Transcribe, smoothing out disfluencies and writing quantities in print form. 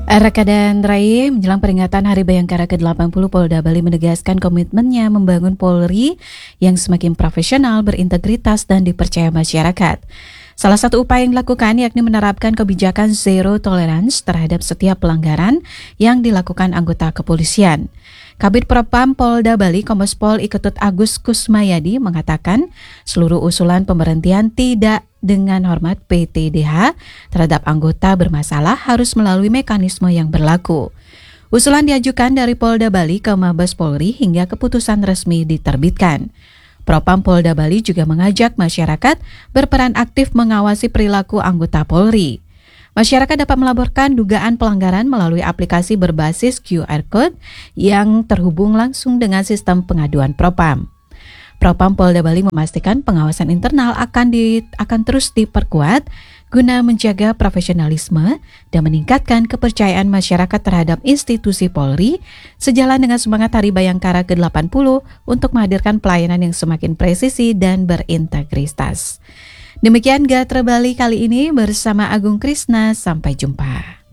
Raka dan Rai, menjelang peringatan Hari Bayangkara ke-80, Polda Bali menegaskan komitmennya membangun Polri yang semakin profesional, berintegritas, dan dipercaya masyarakat. Salah satu upaya yang dilakukan yakni menerapkan kebijakan zero tolerance terhadap setiap pelanggaran yang dilakukan anggota kepolisian. Kabid Propam Polda Bali, Kombes Pol Iketut Agus Kusmayadi mengatakan seluruh usulan pemberhentian tidak dengan hormat PTDH terhadap anggota bermasalah harus melalui mekanisme yang berlaku. Usulan diajukan dari Polda Bali ke Mabes Polri hingga keputusan resmi diterbitkan. Propam Polda Bali juga mengajak masyarakat berperan aktif mengawasi perilaku anggota Polri. Masyarakat dapat melaporkan dugaan pelanggaran melalui aplikasi berbasis QR Code yang terhubung langsung dengan sistem pengaduan Propam. Propam Polda Bali memastikan pengawasan internal akan terus diperkuat guna menjaga profesionalisme dan meningkatkan kepercayaan masyarakat terhadap institusi Polri sejalan dengan semangat Hari Bayangkara ke-80 untuk menghadirkan pelayanan yang semakin presisi dan berintegritas. Demikian Gatra Bali kali ini bersama Agung Krisna, sampai jumpa.